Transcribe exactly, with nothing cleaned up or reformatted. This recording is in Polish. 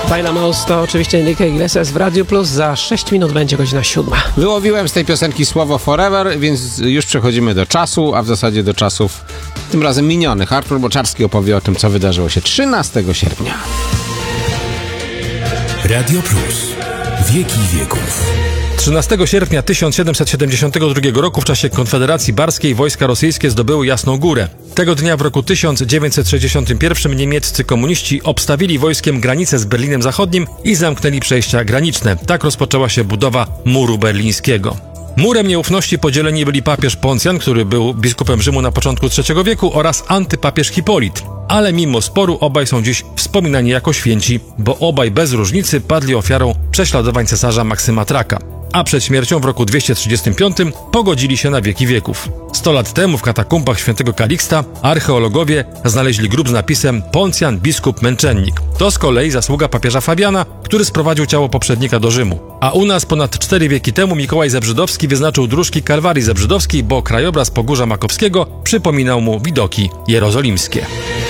Baila Mouse to oczywiście Enrique Iglesias w Radio Plus. Za sześć minut będzie godzina siódma. Wyłowiłem z tej piosenki słowo Forever, więc już przechodzimy do czasu, a w zasadzie do czasów tym razem minionych. Artur Boczarski opowie o tym, co wydarzyło się trzynastego sierpnia. Radio Plus. Wieki wieków. trzynastego sierpnia tysiąc siedemset siedemdziesiątego drugiego roku w czasie Konfederacji Barskiej wojska rosyjskie zdobyły Jasną Górę. Tego dnia w roku tysiąc dziewięćset sześćdziesiątym pierwszym niemieccy komuniści obstawili wojskiem granicę z Berlinem Zachodnim i zamknęli przejścia graniczne. Tak rozpoczęła się budowa muru berlińskiego. Murem nieufności podzieleni byli papież Poncjan, który był biskupem Rzymu na początku trzeciego wieku, oraz antypapież Hipolit. Ale mimo sporu obaj są dziś wspominani jako święci, bo obaj bez różnicy padli ofiarą prześladowań cesarza Maksyma Traka. A przed śmiercią w roku dwieście trzydziestym piątym pogodzili się na wieki wieków. Sto lat temu w katakumbach świętego Kaliksta archeologowie znaleźli grób z napisem Poncjan, biskup, męczennik. To z kolei zasługa papieża Fabiana, który sprowadził ciało poprzednika do Rzymu. A u nas ponad cztery wieki temu Mikołaj Zebrzydowski wyznaczył dróżki Kalwarii Zebrzydowskiej, bo krajobraz Pogórza Makowskiego przypominał mu widoki jerozolimskie.